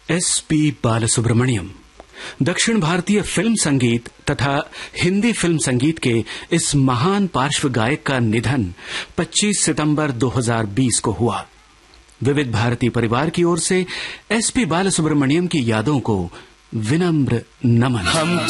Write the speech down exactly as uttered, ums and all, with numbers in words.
S P Balasubrahmanyam दक्षिण भारतीय film संगीत तथा हिंदी फिल्म संगीत के इस महान पार्श्व गायक का निधन पच्चीस सितंबर दो हज़ार बीस को हुआ। विविध भारती परिवार की ओर से एस पी बालसुब्रमण्यम की यादों को विनम्र नमन।